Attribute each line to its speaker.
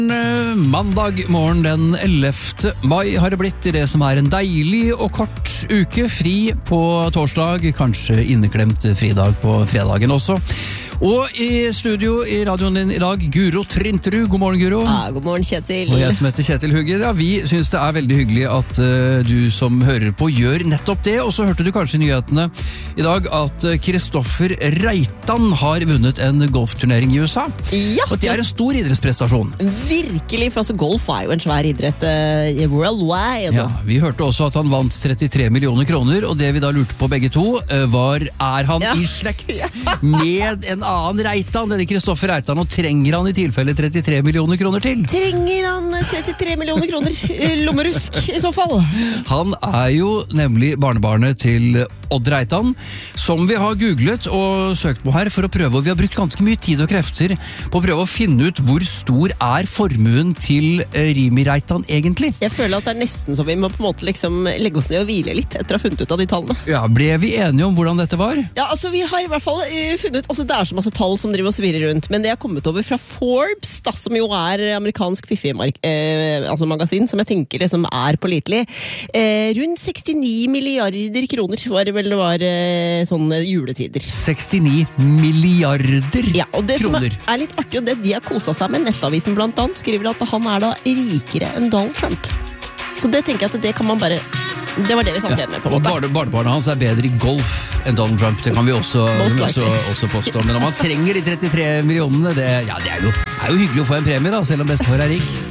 Speaker 1: Mandag morgen den 11. mai har det blitt i det som er en deilig og kort uke. Fri på torsdag, kanskje inneklemt fridag på fredagen også. Og i studio i radioen din i dag, Guro Trinterud. God morgen, Guro.
Speaker 2: Ja, god morgen, Kjetil.
Speaker 1: Og jeg som heter Kjetil Hugge. Ja, vi synes det er veldig hyggelig at du som hører på gjør nettopp det. Og så hørte du kanskje i nyhetene i dag at Kristoffer Reitan har vunnet en golfturnering i USA.
Speaker 2: Ja.
Speaker 1: Og det er en stor idrettsprestasjon.
Speaker 2: Virkelig, for altså golf er jo en svær idrett worldwide.
Speaker 1: Ja, vi hørte også at han vant 33 millioner kroner, og det vi da lurte på begge to var, er han i slekt med en annen Reitan, denne Kristoffer Reitan, og trenger han i tilfelle 33 millioner kroner til?
Speaker 2: Trenger han 33 millioner kroner lommerusk i så fall?
Speaker 1: Han er jo nemlig barnebarnet til Odd Reitan, som vi har googlet og søkt på her for å prøve, og vi har brukt ganske mye tid og krefter på å prøve å finne ut hvor stor er formuen til Rimi Reitan egentlig.
Speaker 2: Jeg føler at det er nesten så vi må på en måte liksom legge oss ned og hvile litt etter å ha funnet ut av de tallene.
Speaker 1: Ja, ble vi enige om hvordan dette var?
Speaker 2: Ja, altså vi har i hvert fall funnet, altså det er så masse tall som driver og svirrer rundt, men det har kommet over fra Forbes, da, som jo er amerikansk fiffig altså magasin, som jeg tenker liksom er pålitelig. Rundt 69 milliarder kroner var det var sånne juletider.
Speaker 1: 69 milliarder
Speaker 2: ja, og det
Speaker 1: kroner.
Speaker 2: Som er litt artig, og det de har koset seg med, Nettavisen blant annet, skriver at han er da rikere enn Donald Trump. Så det tenker jeg at det kan man bare... Det var det vi satt igjen med på en måte.
Speaker 1: Barnebarnet hans er bedre i golf enn Donald Trump, det kan vi også påstå. Men om han trenger de 33 millionene, det er jo hyggelig å få en premie da, selv om bestefar er rik.